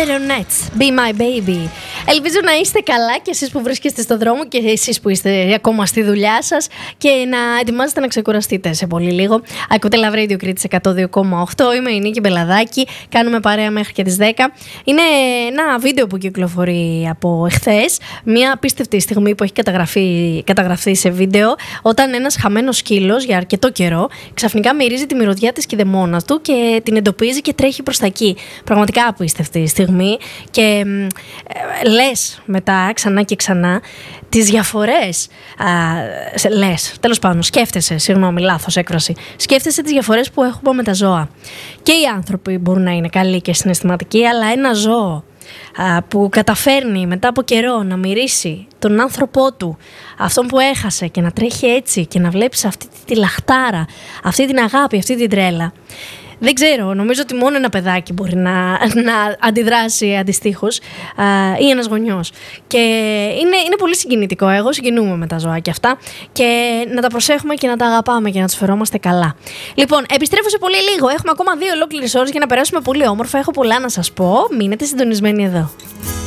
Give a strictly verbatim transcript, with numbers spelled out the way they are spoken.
Marionettes, Be My Baby. Ελπίζω να είστε καλά και εσείς που βρίσκεστε στον δρόμο και εσείς που είστε ακόμα στη δουλειά σας και να ετοιμάζετε να ξεκουραστείτε σε πολύ λίγο. Ακούτε Love Radio Κρήτης εκατό δύο κόμμα οκτώ. Είμαι η Νίκη Μπελαδάκη. Κάνουμε παρέα μέχρι και τις δέκα. Είναι ένα βίντεο που κυκλοφορεί από εχθές. Μια απίστευτη στιγμή που έχει καταγραφεί, καταγραφεί σε βίντεο, όταν ένας χαμένος σκύλος για αρκετό καιρό ξαφνικά μυρίζει τη μυρωδιά της κηδεμόνας του και την εντοπίζει και τρέχει προς τα εκεί. Πραγματικά απίστευτη στιγμή. Και ε, λες μετά ξανά και ξανά τις διαφορές. Α, λες, τέλος πάντων, σκέφτεσαι, συγγνώμη, λάθος έκφραση. Σκέφτεσαι τις διαφορές που έχουμε με τα ζώα. Και οι άνθρωποι μπορούν να είναι καλοί και συναισθηματικοί, αλλά ένα ζώο α, που καταφέρνει μετά από καιρό να μυρίσει τον άνθρωπό του, αυτόν που έχασε, και να τρέχει έτσι και να βλέπεις αυτή τη λαχτάρα, αυτή την αγάπη, αυτή την τρέλα. Δεν ξέρω, νομίζω ότι μόνο ένα παιδάκι μπορεί να, να αντιδράσει αντιστοίχως ή ένας γονιός. Και είναι, είναι πολύ συγκινητικό. Εγώ συγκινούμαι με τα ζωάκια αυτά και να τα προσέχουμε και να τα αγαπάμε και να τους φερόμαστε καλά. Λοιπόν, επιστρέφω σε πολύ λίγο. Έχουμε ακόμα δύο ολόκληρες ώρες για να περάσουμε πολύ όμορφα. Έχω πολλά να σας πω. Μείνετε συντονισμένοι εδώ.